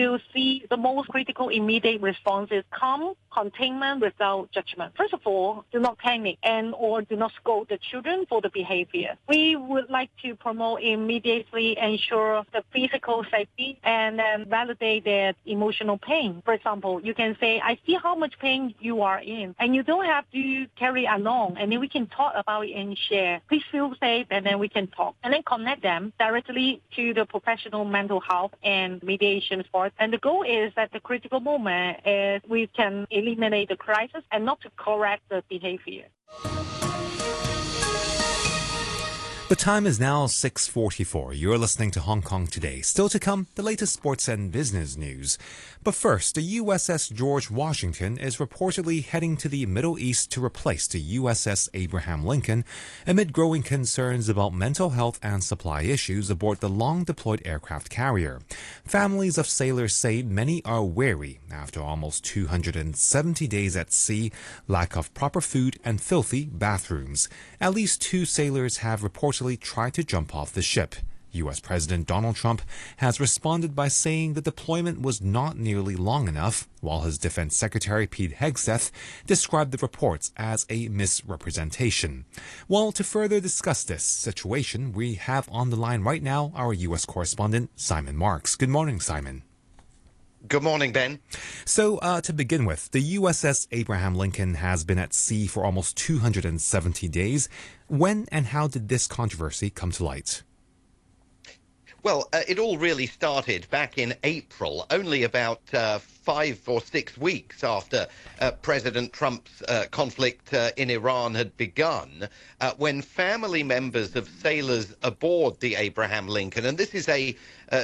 You see the most critical immediate response is calm, containment without judgment. First of all, do not panic and or do not scold the children for the behavior. We would like to promote immediately ensure the physical safety and then validate their emotional pain. For example, you can say, I see how much pain you are in, and you don't have to carry along, and then we can talk about it and share. Please feel safe, and then we can talk. And then connect them directly to the professional mental health and mediation support. And the goal is that the critical moment is we can eliminate the crisis and not to correct the behavior. The time is now 6:44. You're listening to Hong Kong Today. Still to come, the latest sports and business news. But first, the USS George Washington is reportedly heading to the Middle East to replace the USS Abraham Lincoln amid growing concerns about mental health and supply issues aboard the long-deployed aircraft carrier. Families of sailors say many are wary after almost 270 days at sea, lack of proper food, and filthy bathrooms. At least 2 sailors have reportedly tried to jump off the ship. U.S. President Donald Trump has responded by saying the deployment was not nearly long enough, while his Defense Secretary Pete Hegseth described the reports as a misrepresentation. Well, to further discuss this situation, we have on the line right now our U.S. correspondent, Simon Marks. Good morning, Simon. Good morning, Ben. So, to begin with, the USS Abraham Lincoln has been at sea for almost 270 days. When and how did this controversy come to light? Well, it all really started back in April, only about 5 or 6 weeks after President Trump's conflict in Iran had begun, when family members of sailors aboard the Abraham Lincoln, and this is a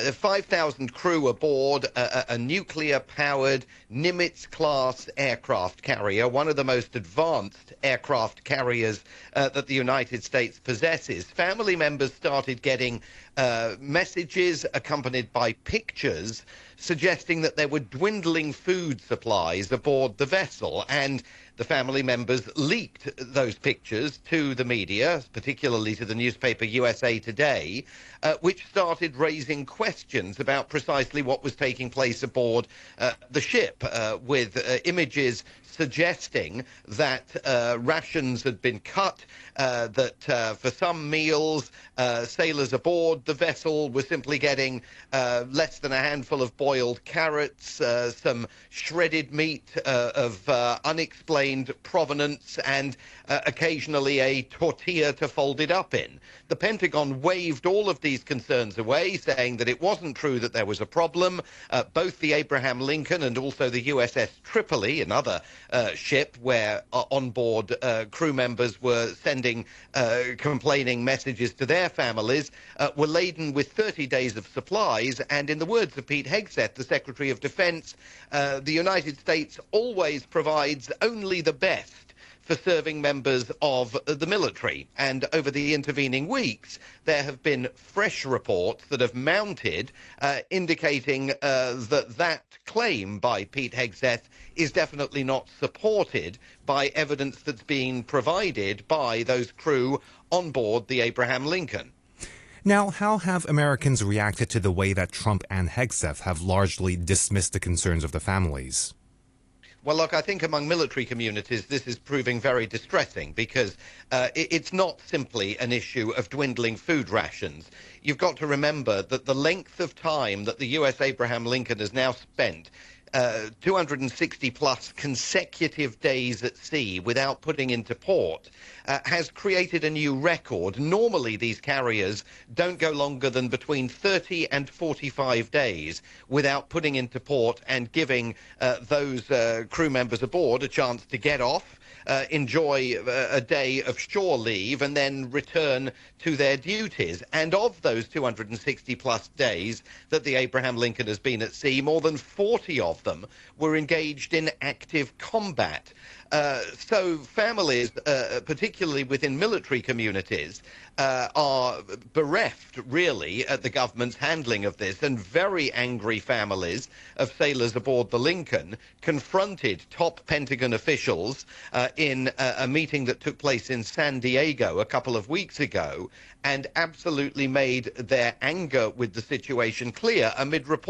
5,000 crew aboard a nuclear-powered Nimitz-class aircraft carrier, one of the most advanced aircraft carriers that the United States possesses. Family members started getting messages accompanied by pictures suggesting that there were dwindling food supplies aboard the vessel, and the family members leaked those pictures to the media, particularly to the newspaper USA Today, which started raising questions about precisely what was taking place aboard the ship, with images suggesting that rations had been cut, that for some meals, sailors aboard the vessel were simply getting less than a handful of boiled carrots, some shredded meat of unexplained provenance, and occasionally a tortilla to fold it up in. The Pentagon waved all of these concerns away, saying that it wasn't true that there was a problem. Both the Abraham Lincoln and also the USS Tripoli, another ship where onboard crew members were sending complaining messages to their families, were laden with 30 days of supplies. And in the words of Pete Hegseth, the Secretary of Defense, the United States always provides only the best for serving members of the military. And over the intervening weeks, there have been fresh reports that have mounted indicating that claim by Pete Hegseth is definitely not supported by evidence that's being provided by those crew on board the Abraham Lincoln. Now, how have Americans reacted to the way that Trump and Hegseth have largely dismissed the concerns of the families? Well, look, I think among military communities, this is proving very distressing because it's not simply an issue of dwindling food rations. You've got to remember that the length of time that the U.S. Abraham Lincoln has now spent 260 plus consecutive days at sea without putting into port has created a new record. Normally, these carriers don't go longer than between 30 and 45 days without putting into port and giving those crew members aboard a chance to get off, enjoy a day of shore leave, and then return to their duties. And of those 260 plus days that the Abraham Lincoln has been at sea, more than 40 of them were engaged in active combat. So families, particularly within military communities, are bereft, really, at the government's handling of this, and very angry families of sailors aboard the Lincoln confronted top Pentagon officials in a meeting that took place in San Diego a couple of weeks ago, and absolutely made their anger with the situation clear amid reports